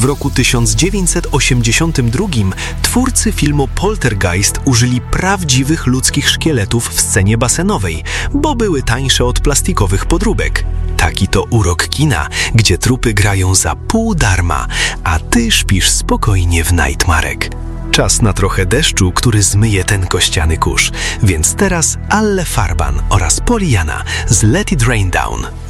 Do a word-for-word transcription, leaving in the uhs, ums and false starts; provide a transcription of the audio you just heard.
W roku tysiąc dziewięćset osiemdziesiątym drugim twórcy filmu Poltergeist użyli prawdziwych ludzkich szkieletów w scenie basenowej, bo były tańsze od plastikowych podróbek. Taki to urok kina, gdzie trupy grają za pół darma, a ty śpisz spokojnie w Nightmarek. Czas na trochę deszczu, który zmyje ten kościany kurz. Więc teraz Alle Farban oraz Pollyanna z Let It Rain Down.